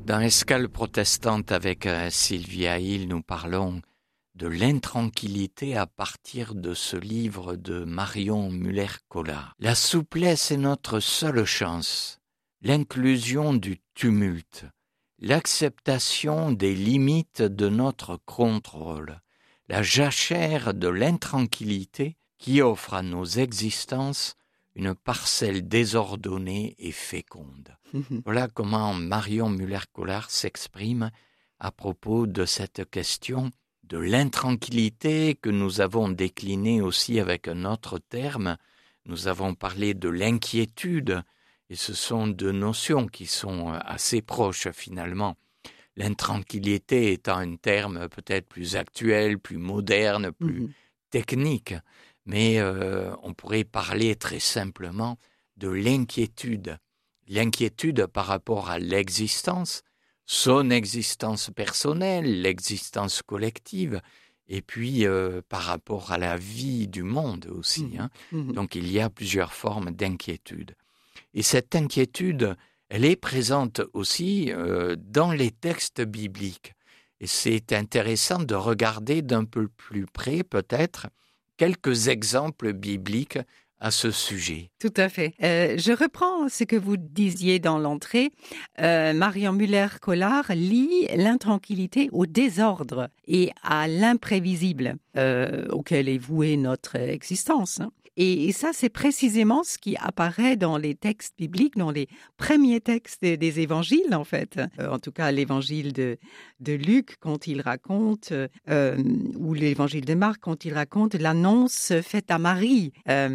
Dans Escale protestante avec Sylvia Hill, nous parlons de l'intranquillité à partir de ce livre de Marion Muller-Collard. La souplesse est notre seule chance, l'inclusion du tumulte, l'acceptation des limites de notre contrôle, la jachère de l'intranquillité qui offre à nos existences une parcelle désordonnée et féconde. Voilà comment Marion Muller-Collard s'exprime à propos de cette question de l'intranquillité que nous avons déclinée aussi avec un autre terme. Nous avons parlé de l'inquiétude, et ce sont deux notions qui sont assez proches finalement. L'intranquillité étant un terme peut-être plus actuel, plus moderne, plus technique, mais on pourrait parler très simplement de l'inquiétude. L'inquiétude par rapport à l'existence, son existence personnelle, l'existence collective, et puis par rapport à la vie du monde aussi. Donc il y a plusieurs formes d'inquiétude. Et cette inquiétude, elle est présente aussi dans les textes bibliques. Et c'est intéressant de regarder d'un peu plus près, peut-être, quelques exemples bibliques à ce sujet. Tout à fait. Je reprends ce que vous disiez dans l'entrée. Marion Muller-Collard lie l'intranquillité au désordre et à l'imprévisible auquel est vouée notre existence. Et ça, c'est précisément ce qui apparaît dans les textes bibliques, dans les premiers textes des évangiles, en fait. En tout cas, l'évangile de Luc, quand il raconte, ou l'évangile de Marc, quand il raconte l'annonce faite à Marie.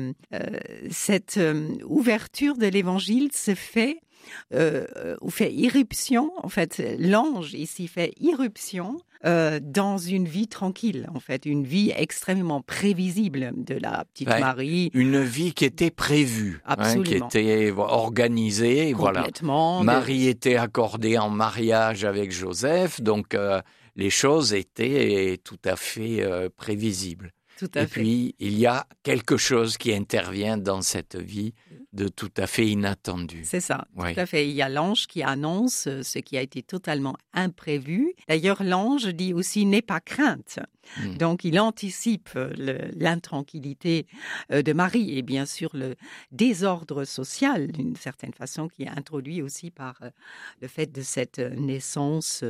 Cette ouverture de l'évangile se fait ou fait irruption, en fait, l'ange ici fait irruption dans une vie tranquille, en fait, une vie extrêmement prévisible de la petite Marie. Une vie qui était prévue, qui était organisée. Complètement. Voilà. Marie était accordée en mariage avec Joseph, donc les choses étaient tout à fait prévisibles. Et puis, il y a quelque chose qui intervient dans cette vie de tout à fait inattendu. C'est ça, tout à fait. Il y a l'ange qui annonce ce qui a été totalement imprévu. D'ailleurs, l'ange dit aussi « n'aie pas crainte ». Donc, il anticipe l'intranquillité de Marie et bien sûr le désordre social, d'une certaine façon, qui est introduit aussi par le fait de cette naissance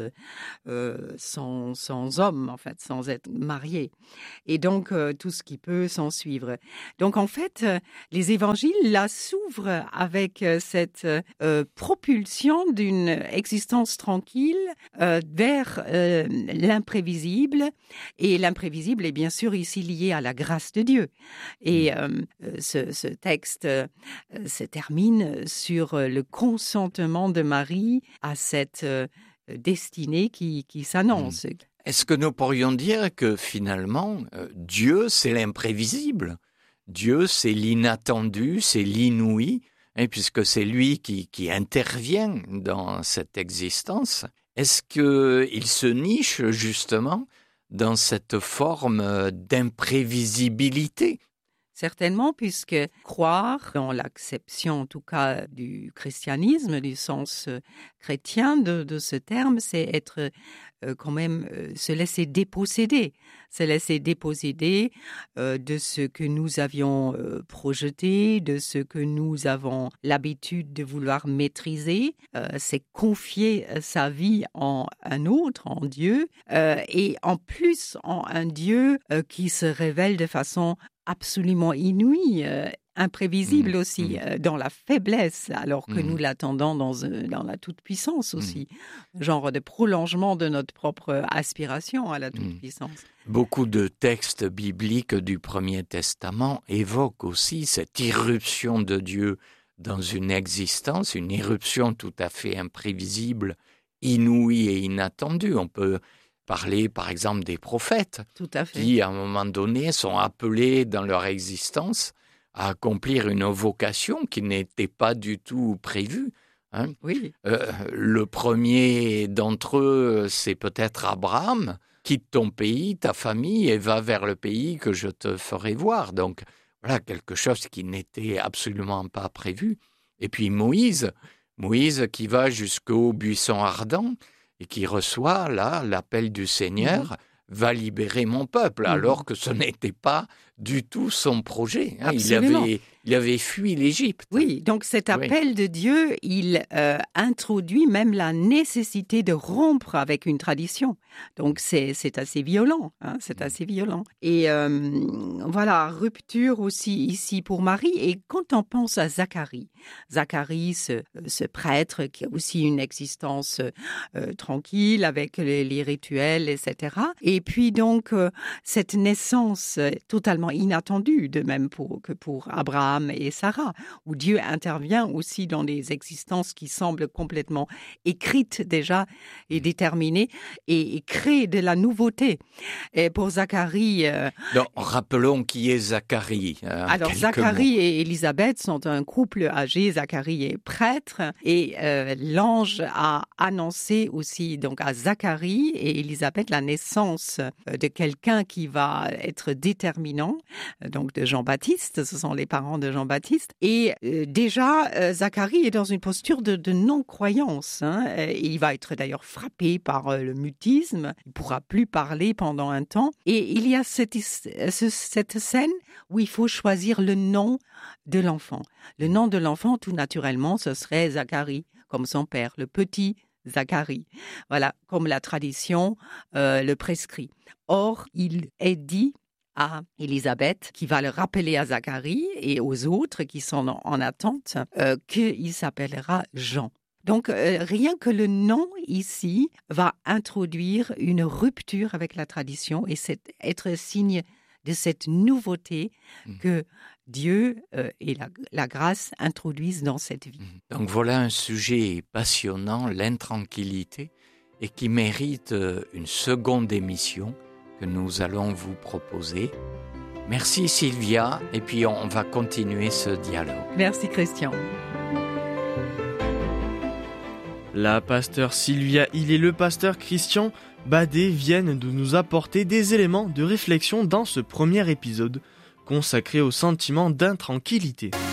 sans homme, en fait, sans être mariée. Et donc, tout ce qui peut s'en suivre. Donc, en fait, les évangiles, là, s'ouvrent avec cette propulsion d'une existence tranquille vers l'imprévisible. Et l'imprévisible est bien sûr ici lié à la grâce de Dieu. Et ce texte se termine sur le consentement de Marie à cette destinée qui s'annonce. Est-ce que nous pourrions dire que finalement, Dieu, c'est l'imprévisible? Dieu, c'est l'inattendu, c'est l'inouï, puisque c'est lui qui intervient dans cette existence. Est-ce qu'il se niche justement dans cette forme d'imprévisibilité? Certainement, puisque croire, dans l'acception en tout cas du christianisme, du sens chrétien de ce terme, c'est être quand même se laisser déposséder de ce que nous avions projeté, de ce que nous avons l'habitude de vouloir maîtriser, c'est confier sa vie en un autre, en Dieu, et en plus en un Dieu qui se révèle de façon absolument inouïe, imprévisible aussi, dans la faiblesse, alors que nous l'attendons dans la toute-puissance aussi. Genre de prolongement de notre propre aspiration à la toute-puissance. Beaucoup de textes bibliques du Premier Testament évoquent aussi cette irruption de Dieu dans une existence, une irruption tout à fait imprévisible, inouïe et inattendue. On peut parler par exemple des prophètes qui à un moment donné sont appelés dans leur existence à accomplir une vocation qui n'était pas du tout prévue. Le premier d'entre eux, c'est peut-être Abraham. Quitte ton pays, ta famille et va vers le pays que je te ferai voir. Donc voilà quelque chose qui n'était absolument pas prévu. Et puis Moïse Moïse qui va jusqu'au buisson ardent et qui reçoit là l'appel du Seigneur, va libérer mon peuple, alors que ce n'était pas du tout son projet. Il avait fui l'Égypte. Oui, donc cet appel de Dieu, il introduit même la nécessité de rompre avec une tradition. Donc c'est assez violent, c'est assez violent. Et voilà, rupture aussi ici pour Marie. Et quand on pense à Zacharie, ce prêtre qui a aussi une existence tranquille avec les rituels, etc. Et puis donc cette naissance totalement inattendue, de même que pour Abraham et Sarah, où Dieu intervient aussi dans des existences qui semblent complètement écrites déjà et déterminées et crée de la nouveauté. Et pour Zacharie... Donc, rappelons qui est Zacharie. Alors Zacharie et Élisabeth sont un couple âgé. Zacharie est prêtre et l'ange a annoncé aussi donc à Zacharie et Élisabeth la naissance de quelqu'un qui va être déterminant, donc de Jean-Baptiste. Ce sont les parents de Jean-Baptiste. Et déjà, Zacharie est dans une posture de non-croyance. Il va être d'ailleurs frappé par le mutisme. Il ne pourra plus parler pendant un temps. Et il y a cette scène où il faut choisir le nom de l'enfant. Le nom de l'enfant, tout naturellement, ce serait Zacharie, comme son père, le petit Zacharie. Voilà, comme la tradition le prescrit. Or, il est dit à Élisabeth, qui va le rappeler à Zacharie et aux autres qui sont en attente, qu'il s'appellera Jean. Donc, rien que le nom ici va introduire une rupture avec la tradition et être signe de cette nouveauté que Dieu et la grâce introduisent dans cette vie. Donc voilà un sujet passionnant, l'intranquillité, et qui mérite une seconde émission que nous allons vous proposer. Merci Sylvia, et puis on va continuer ce dialogue. Merci Christian. La pasteur Sylvia Hill et le pasteur Christian Badé viennent de nous apporter des éléments de réflexion dans ce premier épisode consacré au sentiment d'intranquillité.